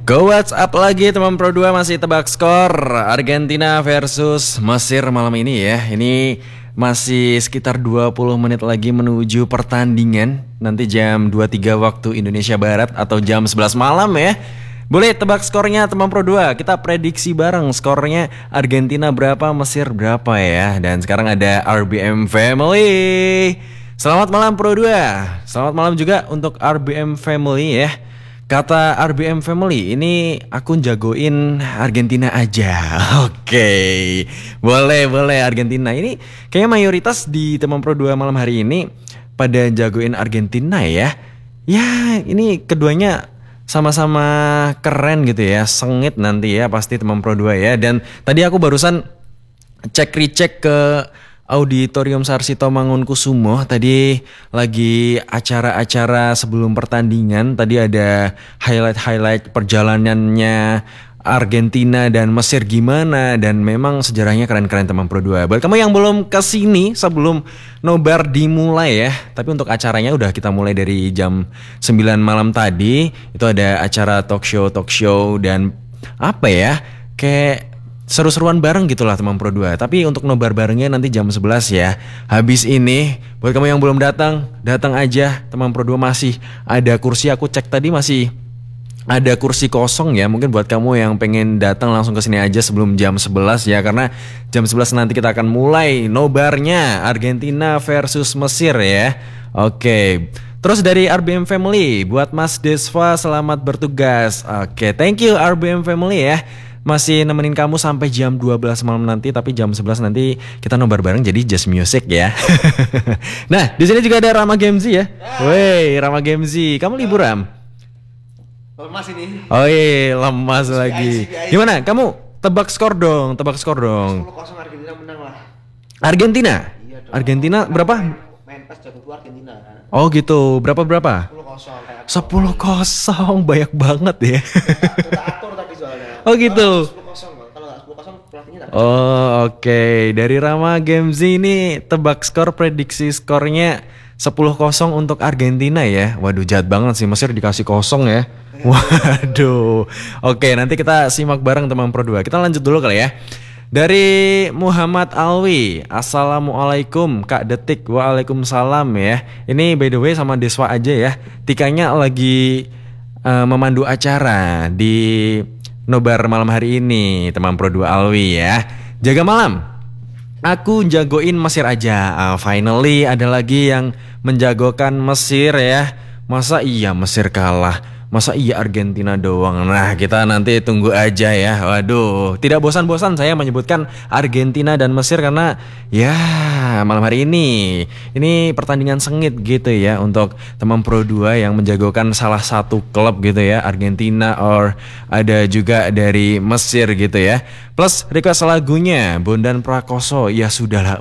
Go WhatsApp lagi teman Pro 2, masih tebak skor Argentina versus Mesir malam ini ya. Ini masih sekitar 20 menit lagi menuju pertandingan. Nanti jam 23 waktu Indonesia Barat atau jam 11 malam ya. Boleh tebak skornya teman Pro 2. Kita prediksi bareng skornya Argentina berapa, Mesir berapa ya. Dan sekarang ada RBM Family. Selamat malam Pro 2. Selamat malam juga untuk RBM Family ya. Kata RBM Family, ini aku jagoin Argentina aja. Oke, boleh Argentina. Ini kayaknya mayoritas di teman Pro 2 malam hari ini pada jagoin Argentina ya. Ya, ini keduanya sama-sama keren gitu ya. Sengit nanti ya pasti teman Pro 2 ya. Dan tadi aku barusan cek-recek ke Auditorium Sarsito Mangunkusumo. Tadi lagi acara-acara sebelum pertandingan. Tadi ada highlight perjalanannya Argentina dan Mesir gimana. Dan memang sejarahnya keren-keren teman Pro 2. Buat kamu yang belum kesini sebelum nobar dimulai ya. Tapi untuk acaranya udah kita mulai dari jam 9 malam tadi. Itu ada acara talk show dan apa ya, kayak seru-seruan bareng gitulah teman Pro 2. Tapi untuk nobar barengnya nanti jam 11 ya. Habis ini buat kamu yang belum datang aja. Teman Pro 2 masih ada kursi. Aku cek tadi masih ada kursi kosong ya. Mungkin buat kamu yang pengen datang langsung ke sini aja sebelum jam 11 ya. Karena jam 11 nanti kita akan mulai nobarnya Argentina versus Mesir ya. Oke. Terus dari RBM Family, buat Mas Desva selamat bertugas. Oke, thank you RBM Family ya. Masih nemenin kamu sampai jam 12 malam nanti, tapi jam 11 nanti kita nobar bareng jadi just music ya. Nah, di sini juga ada Rama Gemzi ya. Woi, Rama Gemzi, kamu libur Ram? Lemas ini. Oh iya, lemas lagi. Gimana? Kamu tebak skor dong, 10-0 Argentina menang lah. Argentina? Iya dong. Argentina berapa? Main pas jago keluar Argentina. Oh gitu, berapa? 10-0 kayak 10-0, banyak banget ya. kita atur tadi soalnya. Oh gitu. 10-0 kalau nggak 10-0 pelatihnya tak. Oh oke. Dari Rama Gemzi ini tebak skor, prediksi skornya 10-0 untuk Argentina ya. Waduh, jahat banget sih, Mesir dikasih kosong ya. Waduh. Oke, nanti kita simak bareng teman Pro 2. Kita lanjut dulu kali ya. Dari Muhammad Alwi, Assalamualaikum Kak Detik. Waalaikumsalam ya. Ini by the way sama Deswa aja ya. Tikanya lagi memandu acara di nobar malam hari ini teman Pro 2 Alwi ya. Jaga malam. Aku jagoin Mesir aja. Finally ada lagi yang menjagokan Mesir ya. Masa iya Mesir kalah? Masa iya Argentina doang? Nah, kita nanti tunggu aja ya. Waduh, tidak bosan-bosan saya menyebutkan Argentina dan Mesir karena ya malam hari ini pertandingan sengit gitu ya untuk teman Pro 2 yang menjagokan salah satu klub gitu ya, Argentina or ada juga dari Mesir gitu ya. Plus request lagunya Bondan Prakoso, ya sudahlah.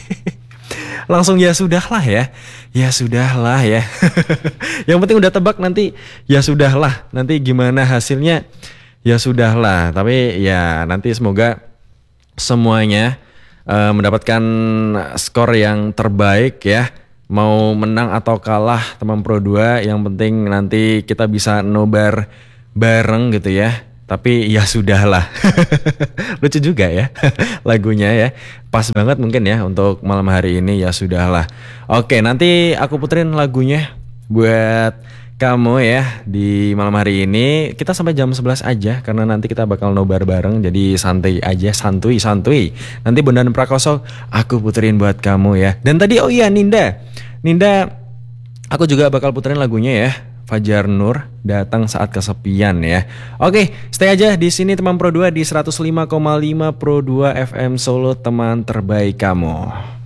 Langsung ya sudahlah ya. Ya sudahlah ya. Yang penting udah tebak, nanti ya sudahlah. Nanti gimana hasilnya ya sudahlah. Tapi ya nanti semoga semuanya mendapatkan skor yang terbaik ya. Mau menang atau kalah teman Pro 2, yang penting nanti kita bisa nobar bareng gitu ya. Tapi ya sudahlah. Lucu juga ya lagunya ya. Pas banget mungkin ya untuk malam hari ini, ya sudahlah. Oke, nanti aku puterin lagunya buat kamu ya di malam hari ini. Kita sampai jam 11 aja karena nanti kita bakal nobar bareng. Jadi santai aja, santuy. Nanti Bondan Prakoso aku puterin buat kamu ya. Dan tadi oh iya Ninda aku juga bakal puterin lagunya ya. Fajar Nur, Datang Saat Kesepian ya. Oke, stay aja di sini teman Pro 2 di 105,5 Pro 2 FM Solo, teman terbaik kamu.